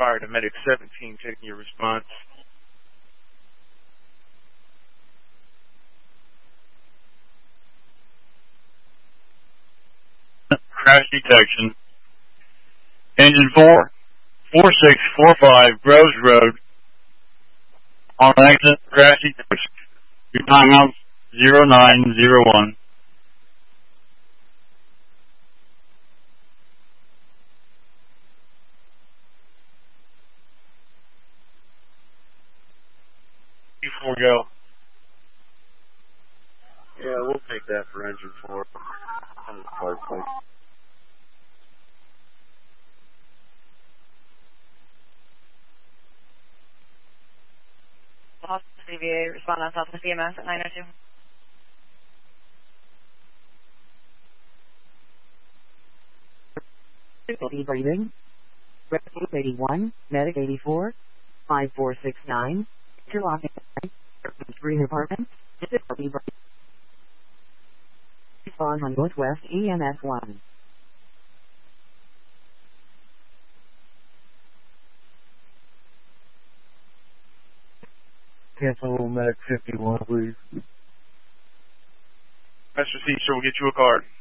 fire to Medic 17, taking your response. Crash detection. Engine 4645 Groves Road. On exit, crash detection. Your timeout 0901. Before go. Yeah, we'll take that for engine 4. On the card, please. CVA, respond on Southwest EMS at 902. Difficulty breathing. Rescue 81, Medic 84, 5469, interlocking 3 apartments, difficulty breathing. Respond on Northwest EMS 1. Cancel Medic 51, please. That's received, sir. We'll get you a card.